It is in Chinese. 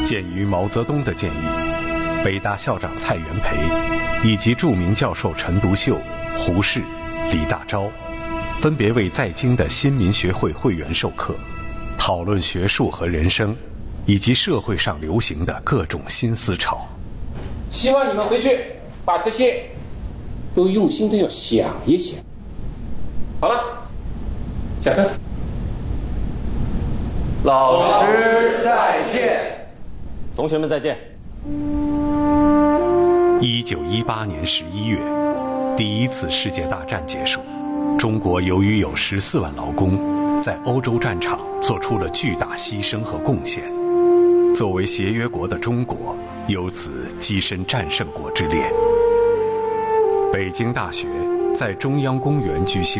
鉴于毛泽东的建议，北大校长蔡元培以及著名教授陈独秀、胡适、李大钊分别为在京的新民学会会员授课，讨论学术和人生以及社会上流行的各种新思潮。 希望你们回去把这些都用心的要想一想。好了，下课。 老师再见， 同学们再见。 1918年11月，第一次世界大战结束，中国由于有14万劳工，在欧洲战场做出了巨大牺牲和贡献。作为协约国的中国，由此跻身战胜国之列。北京大学在中央公园举行